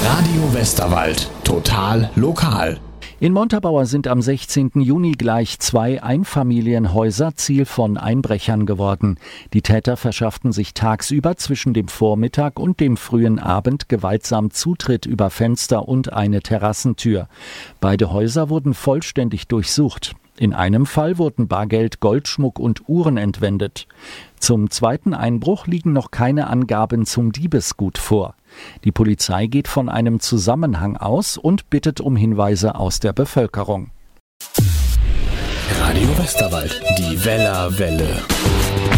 Radio Westerwald. Total lokal. In Montabaur sind am 16. Juni gleich 2 Einfamilienhäuser Ziel von Einbrechern geworden. Die Täter verschafften sich tagsüber zwischen dem Vormittag und dem frühen Abend gewaltsam Zutritt über Fenster und eine Terrassentür. Beide Häuser wurden vollständig durchsucht. In einem Fall wurden Bargeld, Goldschmuck und Uhren entwendet. Zum zweiten Einbruch liegen noch keine Angaben zum Diebesgut vor. Die Polizei geht von einem Zusammenhang aus und bittet um Hinweise aus der Bevölkerung. Radio Westerwald. Die Wellerwelle.